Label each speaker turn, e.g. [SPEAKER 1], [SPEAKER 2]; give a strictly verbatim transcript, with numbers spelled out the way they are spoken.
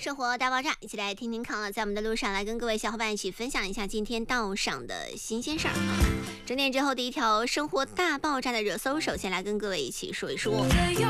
[SPEAKER 1] 生活大爆炸，一起来听听看了，在我们的路上来跟各位小伙伴一起分享一下今天道上的新鲜事儿啊。整点之后第一条生活大爆炸的热搜，首先来跟各位一起说一说。